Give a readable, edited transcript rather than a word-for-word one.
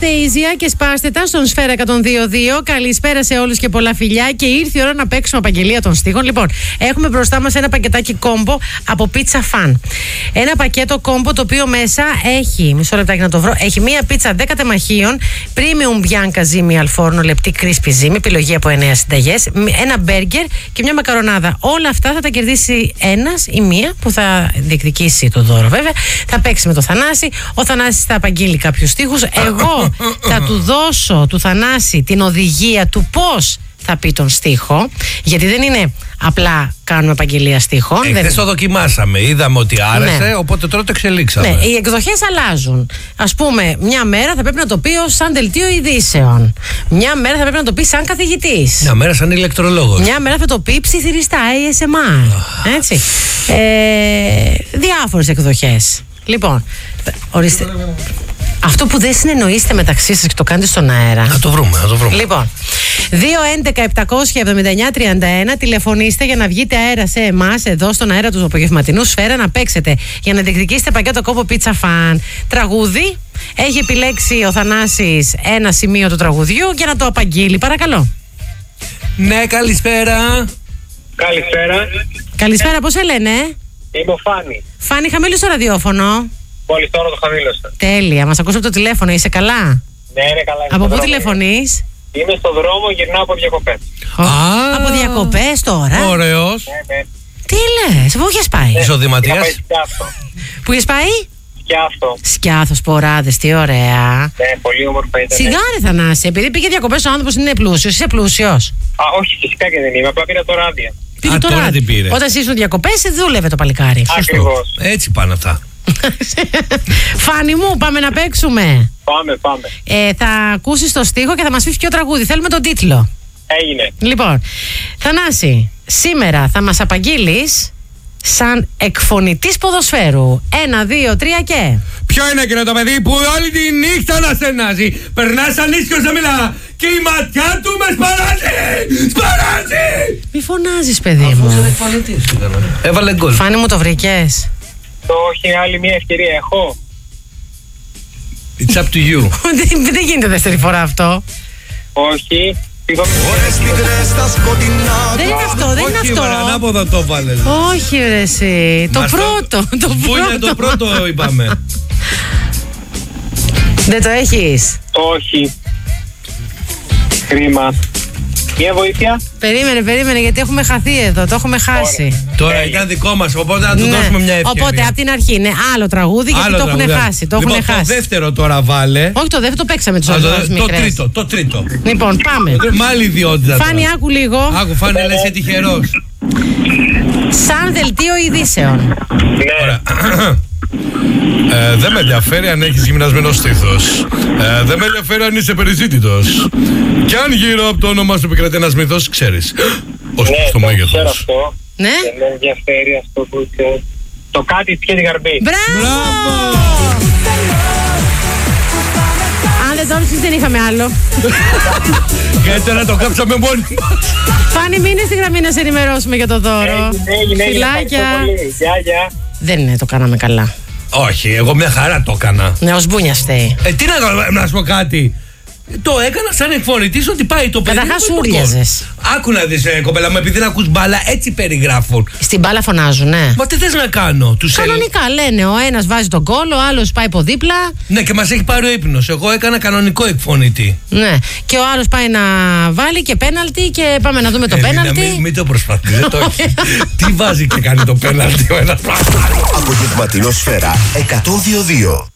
Είμαστε Ίζια και σπάστε τα στον Σφαίρα 102.2. Καλησπέρα σε όλους και πολλά φιλιά. Και ήρθε η ώρα να παίξουμε απαγγελία των στίχων. Λοιπόν, έχουμε μπροστά μας ένα πακετάκι κόμπο από Pizza Fan. Ένα πακέτο κόμπο το οποίο μέσα έχει, μισό λεπτάκι να το βρω, έχει μία πίτσα 10 τεμαχίων, premium bianca ζύμη αλφόρνο, λεπτή κρίσπη ζύμη, επιλογή από 9 συνταγές, ένα μπέργκερ και μια μακαρονάδα. Όλα αυτά θα τα κερδίσει ένας ή μία που θα διεκδικήσει το δώρο, βέβαια. Θα παίξει με το Θανάση. Ο Θανάσης θα απαγγείλει κάποιους στίχους. Εγώ θα του δώσω του Θανάση την οδηγία του πώς θα πει τον στίχο, γιατί δεν είναι απλά κάνουμε απαγγελία στίχων. Χθες το δοκιμάσαμε, είδαμε ότι άρεσε, ναι. Οπότε τώρα το εξελίξαμε. Ναι, οι εκδοχές αλλάζουν. Ας πούμε, μια μέρα θα πρέπει να το πει σαν δελτίο ειδήσεων. Μια μέρα θα πρέπει να το πει σαν καθηγητής. Μια μέρα σαν ηλεκτρολόγος. Μια μέρα θα το πει ψιθυριστά, ASMR. Έτσι. Διάφορες εκδοχές. Λοιπόν, ορίστε. Αυτό που δεν συνεννοείστε μεταξύ σας και το κάνετε στον αέρα. Να το βρούμε, να το βρούμε. Λοιπόν, 2-11-779-31, τηλεφωνήστε για να βγείτε αέρα σε εμάς, εδώ στον αέρα του απογευματινού Σφαίρα, να παίξετε για να διεκδικήσετε πακέτο κόμπο Pizza Fan. Τραγούδι, έχει επιλέξει ο Θανάσης ένα σημείο του τραγουδιού για να το απαγγείλει. Παρακαλώ. Ναι, καλησπέρα. Καλησπέρα. Καλησπέρα, πώς σε λένε? Είμαι ο Φάνη. Φάνη, χαμήλωσε το ραδιόφωνο. Μόλις τώρα το χαμήλωσα. Τέλεια, μας ακούς από το τηλέφωνο, είσαι καλά? Ναι, είναι καλά. Από πού τηλεφωνείς? Είμαι στο δρόμο, γυρνάω από διακοπές. Από διακοπές τώρα? Ωραίος. Ναι. Τι λες, πού είχες πάει? Εισοδηματίας. Πού είχες πάει? Σκιάθο. Σκιάθο, Ποράδες, τι ωραία. Ναι, πολύ όμορφα ήταν. Σιγάρι Θανάση, επειδή πήγε διακοπές ο άνθρωπος είναι πλούσιος, είσαι πλούσιος? Όχι, φυσικά και δεν είμαι, απλά πήρα τώρα άδεια. Πήγε τώρα την πήρε. Όταν εσύ ήσουν διακοπές, δούλευε το παλικάρι. Ακριβώς. Έτσι πάνε αυτά. Φάνη μου, πάμε να παίξουμε. Πάμε. Θα ακούσεις το στίχο και θα μας πεις ποιο τραγούδι. Θέλουμε τον τίτλο. Έγινε. Λοιπόν, Θανάση, σήμερα θα μας απαγγείλεις σαν εκφωνητής ποδοσφαίρου. 1, 2, 3 και... Ποιο είναι εκείνο το παιδί που όλη τη νύχτα να στενάζει, περνά σαν ίσιος να μιλά και η ματιά του με σπαράζει! Σπαράζει! Μη φωνάζεις, παιδί μου. Έβαλε γκολ. Φάνη μου, το βρήκες? Όχι, άλλη μια ευκαιρία έχω. It's up to you. Δεν γίνεται δεύτερη φορά αυτό. Όχι. Δεν είναι αυτό, δεν είναι αυτό. Ανάποδα το βάλες. Όχι ρε εσύ. Το πρώτο. Πού είναι το πρώτο είπαμε. Δεν το έχεις? Όχι. Κρίμα. Μια βοήθεια. Περίμενε γιατί έχουμε χαθεί εδώ. Το έχουμε χάσει. Τώρα ήταν δικό μας, οπότε να του δώσουμε μια ευκαιρία. Οπότε από την αρχή είναι άλλο τραγούδι, γιατί το έχουν χάσει. Το λοιπόν, το δεύτερο τώρα βάλε. Όχι, το δεύτερο το παίξαμε τους άλλους μικρές. Το τρίτο. Λοιπόν, πάμε. Με άλλη ιδιότητα. Φάνη, άκου λίγο. Άκου, Φάνη, λες είσαι τυχερός. Σαν δελτίο ειδήσεων. Ωραία. Δεν με ενδιαφέρει αν έχεις γυμνασμένο στήθος. Δεν με ενδιαφέρει αν είσαι περιζήτητος. Κι αν γύρω από το όνομα σου επικρατεί ένας μύθος, ξέρεις. Ως το μέγεθος. Αυτό. Ναι. Δεν με ενδιαφέρει αυτό που είσαι. Το κάτι και την καρμπή. Μπράβο! Αν δεν το όρθεις δεν είχαμε άλλο. Γιατί τώρα το κάψαμε μόνοι μας. Φάνη, μείνε στη γραμμή να σε ενημερώσουμε για το δώρο. Έγινε. Φιλάκια. Γεια. Δεν το κάναμε καλά. Όχι, εγώ μια χαρά το έκανα. Ναι, ο Σμπούνιας φταίει. Τι να σου πω κάτι. Το έκανα σαν εκφωνητής ότι πάει το παιδί. Καταρχάς ούρλιαζες. Άκου να δεις, κοπέλα μου, επειδή δεν ακούς μπάλα, έτσι περιγράφουν. Στην μπάλα φωνάζουν, ναι. Μα τι θες να κάνω, Κανονικά λένε. Ο ένας βάζει τον γκολ, ο άλλος πάει από δίπλα. Ναι, και μας έχει πάρει ο ύπνος. Εγώ έκανα κανονικό εκφωνητή. Ναι. Και ο άλλος πάει να βάλει και πέναλτι και πάμε να δούμε το πέναλτι. Μην το προσπαθείς, δεν το έχει. Τι βάζει και κάνει το πέναλτι ο ένας. Απογευματινό Σφαίρα 102.2.